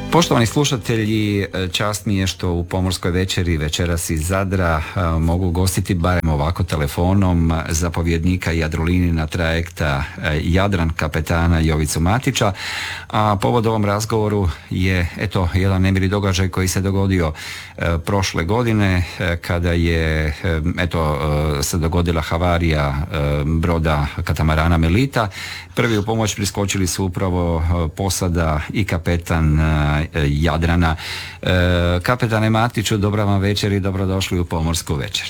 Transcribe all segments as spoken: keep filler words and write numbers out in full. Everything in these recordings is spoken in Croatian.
Poštovani slušatelji, čast mi je što u Pomorskoj večeri večeras iz Zadra mogu gostiti barem ovako telefonom zapovjednika Jadrolinijina trajekta Jadran, kapetana Jovicu Matića, a povod ovom razgovoru je eto jedan nemili događaj koji se dogodio prošle godine kada je eto se dogodila havarija broda katamarana Melita. Prvi u pomoć priskočili su upravo posada i kapetan Jadrana. Kapetane Matiću, dobra vam večer i dobrodošli u Pomorsku večer.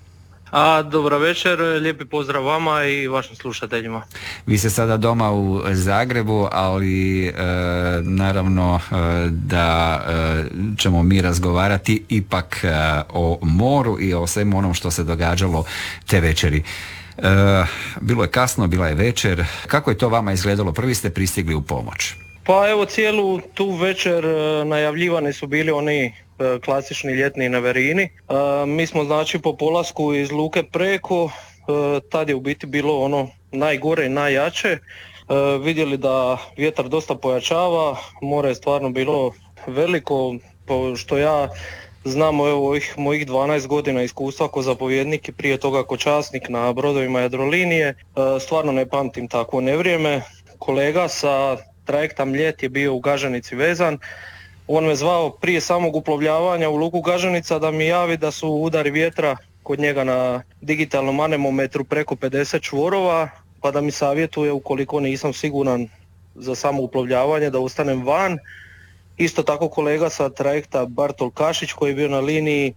A, dobra večer, lijepi pozdrav vama i vašim slušateljima. Vi ste sada doma u Zagrebu, ali e, naravno e, da e, ćemo mi razgovarati ipak e, o moru i o svemu onom što se događalo te večeri. E, bilo je kasno, bila je večer. Kako je to vama izgledalo? Prvi ste pristigli u pomoć. Pa evo, cijelu tu večer najavljivani su bili oni klasični ljetni neverini. Mi smo znači po polasku iz luke Preko, tad je u biti bilo ono najgore i najjače. Vidjeli da vjetar dosta pojačava, more je stvarno bilo veliko, što ja znam evo ovih mojih dvanaest godina iskustva kao zapovjednik i prije toga kao časnik na brodovima Jadrolinije. Stvarno ne pamtim takvo nevrijeme. Kolega sa trajekta Mljet je bio u Gaženici vezan. On me zvao prije samog uplovljavanja u luku Gaženica da mi javi da su udari vjetra kod njega na digitalnom anemometru preko pedeset čvorova, pa da mi savjetuje ukoliko nisam siguran za samo uplovljavanje da ostanem van. Isto tako kolega sa trajekta Bartol Kašić koji je bio na liniji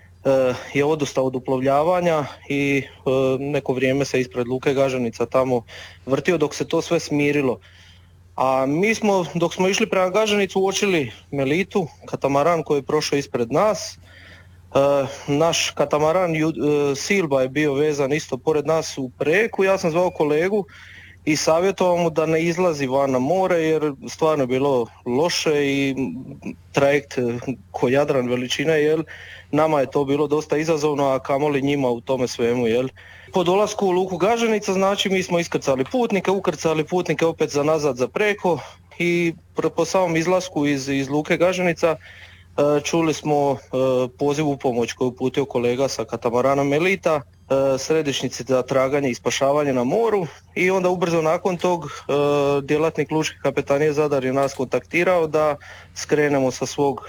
je odustao od uplovljavanja i neko vrijeme se ispred luke Gaženica tamo vrtio dok se to sve smirilo. A mi smo, dok smo išli prema Gaženicu, uočili Melitu, katamaran koji je prošao ispred nas. E, naš katamaran e, Silba je bio vezan isto pored nas u Preku. Ja sam zvao kolegu i savjetovao mu da ne izlazi van na more jer stvarno je bilo loše i trajekt ko Jadran veličine, jel, nama je to bilo dosta izazovno, a kamoli njima u tome svemu, jel. Po dolasku u luku Gaženica, znači mi smo iskrcali putnike, ukrcali putnike opet za nazad za Preko i po samom izlasku iz, iz luke Gaženica čuli smo poziv u pomoć koju uputio kolega sa katamarana Melita, središnjici za traganje i spašavanje na moru, i onda ubrzo nakon tog djelatnik lučke kapetanije Zadar je nas kontaktirao da skrenemo sa svog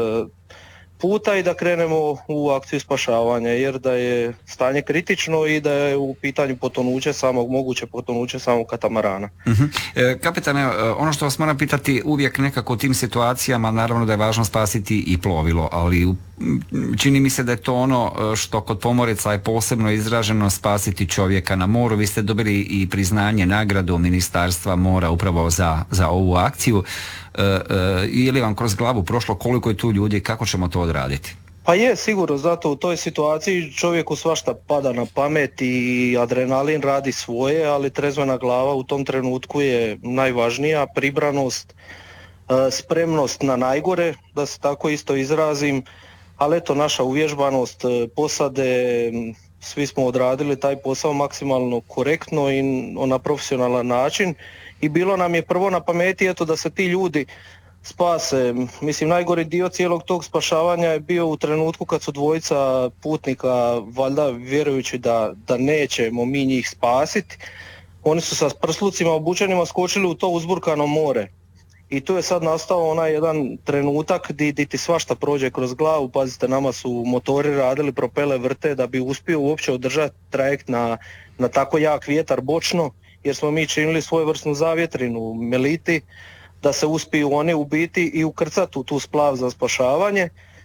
puta i da krenemo u akciju spašavanja, jer da je stanje kritično i da je u pitanju potonuće samog, moguće potonuće samog katamarana. Uh-huh. E, kapetane, ono što vas moram pitati, uvijek nekako u tim situacijama, naravno da je važno spasiti i plovilo, ali čini mi se da je to ono što kod pomoraca je posebno izraženo, spasiti čovjeka na moru. Vi ste dobili i priznanje, nagradu Ministarstva mora upravo za, za ovu akciju. E, e, je li vam kroz glavu prošlo koliko je tu ljudi, kako ćemo to odraditi? Pa je, sigurno, zato u toj situaciji čovjeku svašta pada na pamet i adrenalin radi svoje, ali trezvena glava u tom trenutku je najvažnija, pribranost, spremnost na najgore, da se tako isto izrazim, ali eto naša uvježbanost posade, svi smo odradili taj posao maksimalno korektno i na profesionalan način i bilo nam je prvo na pameti eto da se ti ljudi spase. Mislim, najgori dio cijelog tog spašavanja je bio u trenutku kad su dvojica putnika, valjda vjerujući da, da nećemo mi njih spasiti, oni su sa prslucima obučenima skočili u to uzburkano more. I tu je sad nastao onaj jedan trenutak di, di ti svašta prođe kroz glavu. Pazite, nama su motori radili, propele vrte da bi uspio uopće održati trajekt na, na tako jak vjetar bočno, jer smo mi činili svojevrsnu zavjetrinu u Meliti, da se uspiju oni ubiti i ukrcati u tu splav za spašavanje.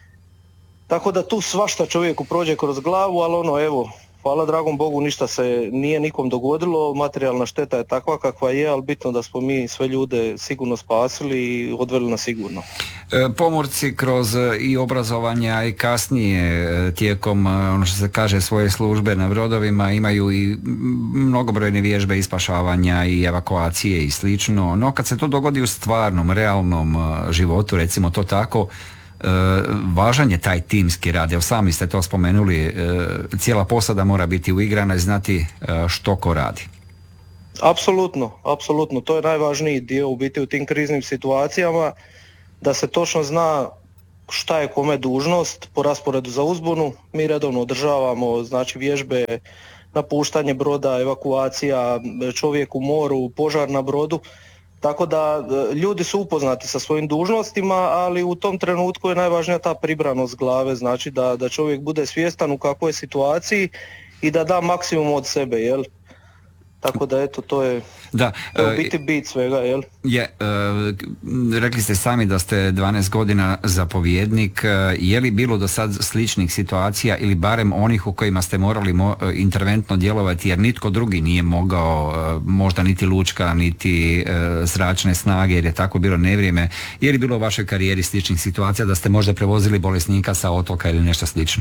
Tako da tu svašta čovjeku prođe kroz glavu, ali ono evo, hvala dragom Bogu, ništa se nije nikom dogodilo, materijalna šteta je takva kakva je, ali bitno da smo mi sve ljude sigurno spasili i odveli na sigurno. Pomorci kroz i obrazovanja i kasnije tijekom, ono što se kaže, svoje službe na brodovima imaju i mnogobrojne vježbe i spašavanja i evakuacije i slično, no kad se to dogodi u stvarnom, realnom životu, recimo to tako, E, važan je taj timski rad, evo sami ste to spomenuli, e, cijela posada mora biti uigrana i znati e, što ko radi. Apsolutno, apsolutno, to je najvažniji dio u biti u tim kriznim situacijama. da se točno zna šta je kome dužnost po rasporedu za uzbunu. Mi redovno održavamo znači vježbe, napuštanje broda, evakuacija, čovjek u moru, požar na brodu. Tako da ljudi su upoznati sa svojim dužnostima, ali u tom trenutku je najvažnija ta pribranost glave, znači da, da čovjek bude svjestan u kakvoj situaciji i da da maksimum od sebe, jel? Tako da eto, to je, da, to je u biti bit svega, jel? Je, e, rekli ste sami da ste dvanaest godina zapovjednik. Je li bilo do sad sličnih situacija ili barem onih u kojima ste morali mo, interventno djelovati jer nitko drugi nije mogao, možda niti lučka, niti e, zračne snage jer je tako bilo nevrijeme? Je li bilo u vašoj karijeri sličnih situacija da ste možda prevozili bolesnika sa otoka ili nešto slično?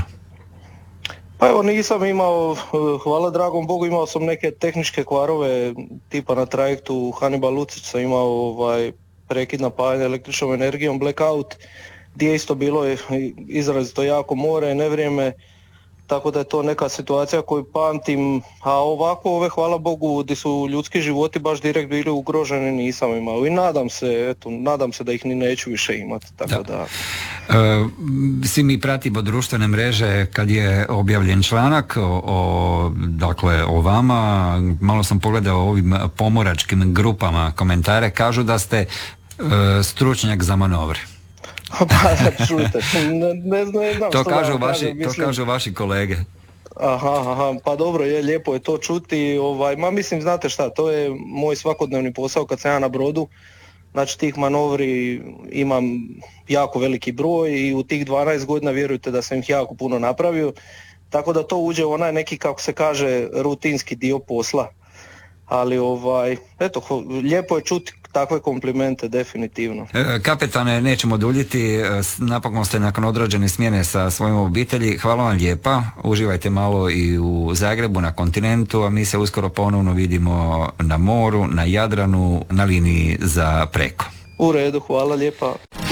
Pa evo, nisam imao, hvala dragom Bogu, imao sam neke tehničke kvarove, tipa na trajektu Hannibal Lucić sam imao ovaj, prekid napajanja električnom energijom, blackout, gdje je isto bilo izrazito jako more, nevrijeme, tako da je to neka situacija koju pamtim, a ovako ove, hvala Bogu, gdje su ljudski životi baš direkt bili ugroženi, nisam imao i nadam se, eto, nadam se da ih ni neću više imati, tako da... da. E, svi mi pratimo društvene mreže kad je objavljen članak o, o, dakle, o vama, malo sam pogledao o ovim pomoračkim grupama komentare, kažu da ste e, stručnjak za manovre. Pa čujte, ne, ne znam, ne znam to, što kažu da vaši, kažem, mislim... to kažu vaši kolege. Aha, aha, pa dobro, je, lijepo je to čuti, ovaj, ma mislim, znate šta, to je moj svakodnevni posao kad sam ja na brodu, znači tih manovri imam jako veliki broj i u tih dvanaest godina vjerujte da sam ih jako puno napravio, tako da to uđe u onaj neki, kako se kaže, rutinski dio posla, ali ovaj, eto, lijepo je čuti takve komplimente, definitivno. Kapetane, nećemo duljiti, napokon ste nakon odrađene smjene sa svojom obitelji, hvala vam lijepa, uživajte malo i u Zagrebu, na kontinentu, a mi se uskoro ponovno vidimo na moru, na Jadranu, na liniji za preko. U redu, hvala lijepa.